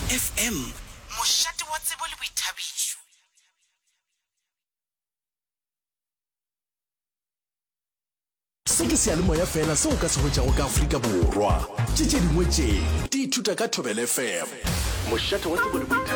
FM mošate wa tsebo le boithabišo. Se ke seyalemoya fela seo ka se hwetšago ka Afrika Borwa. Tše dingwe tše di ithuta ka Thobela FM mošate wa tsebo le boithabišo.